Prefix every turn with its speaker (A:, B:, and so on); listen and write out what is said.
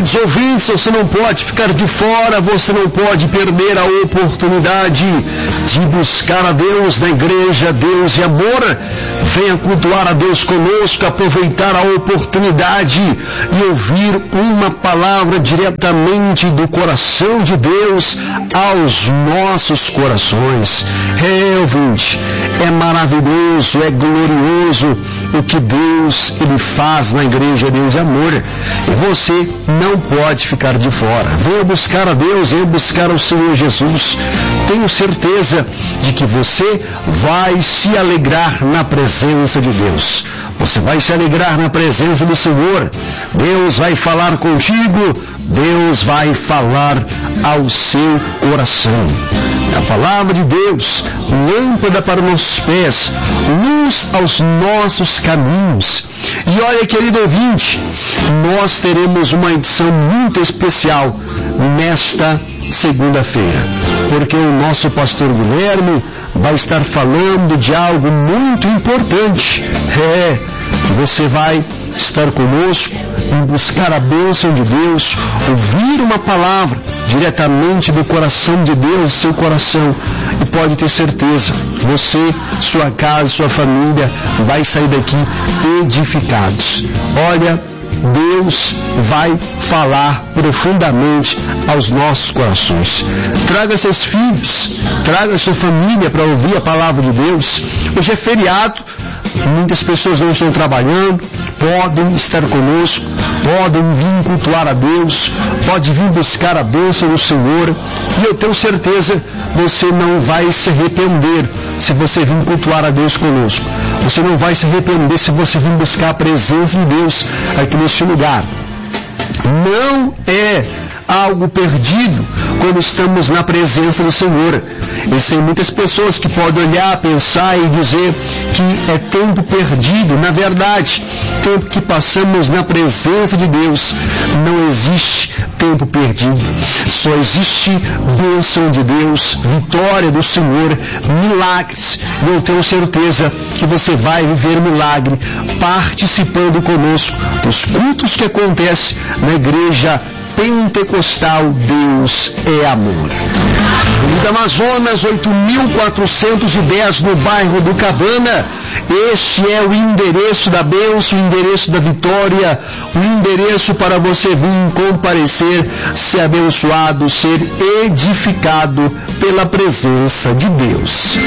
A: queridos ouvintes, você não pode ficar de fora, você não pode perder a oportunidade de buscar a Deus na igreja Deus e Amor. Venha cultuar a Deus conosco, aproveitar a oportunidade e ouvir uma palavra diretamente do coração de Deus aos nossos corações. Ouvinte, é maravilhoso, é glorioso o que Deus ele faz na igreja Deus e Amor. E você não pode ficar de fora. Venha buscar a Deus, venha buscar o Senhor Jesus. Tenho certeza de que você vai se alegrar na presença de Deus. Você vai se alegrar na presença do Senhor. Deus vai falar contigo. Deus vai falar ao seu coração. A palavra de Deus, lâmpada para os nossos pés, luz aos nossos caminhos. E olha, querido ouvinte, nós teremos uma edição muito especial nesta segunda-feira, porque o nosso pastor Guilherme vai estar falando de algo muito importante. Você vai estar conosco e buscar a bênção de Deus, ouvir uma palavra diretamente do coração de Deus, seu coração, e pode ter certeza, você, sua casa, sua família vai sair daqui edificados. Olha, Deus vai falar profundamente aos nossos corações. Traga seus filhos, traga sua família para ouvir a palavra de Deus. Hoje é feriado, muitas pessoas não estão trabalhando, podem estar conosco, podem vir cultuar a Deus, pode vir buscar a bênção do Senhor, e eu tenho certeza, você não vai se arrepender se você vir cultuar a Deus conosco. Você não vai se arrepender se você vir buscar a presença de Deus aqui neste lugar. Não é algo perdido quando estamos na presença do Senhor. Existem muitas pessoas que podem olhar, pensar e dizer que é tempo perdido. Na verdade, tempo que passamos na presença de Deus, não existe tempo perdido. Só existe bênção de Deus, vitória do Senhor, milagres. E eu tenho certeza que você vai viver milagre participando conosco dos cultos que acontecem na igreja Pentecostal Deus é Amor. Avenida Amazonas 8.410, no bairro do Cabana. Este é o endereço da bênção, o endereço da vitória, o endereço para você vir comparecer, ser abençoado, ser edificado pela presença de Deus.